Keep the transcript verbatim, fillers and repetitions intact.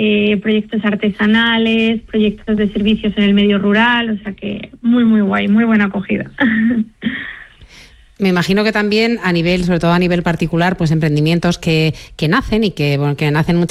eh, proyectos artesanales, proyectos de servicios en el medio rural, o sea que muy, muy guay, muy buena acogida. Me imagino que también a nivel, sobre todo a nivel particular, pues emprendimientos que, que nacen y que, bueno, que nacen muchas